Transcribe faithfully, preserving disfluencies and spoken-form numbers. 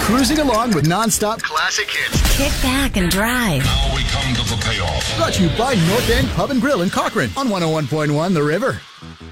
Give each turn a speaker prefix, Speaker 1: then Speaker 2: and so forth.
Speaker 1: cruising along with non-stop classic hits.
Speaker 2: Kick back and drive.
Speaker 3: Now we come to the payoff.
Speaker 1: Brought to you by North End Pub and Grill in Cochrane on one oh one point one The River.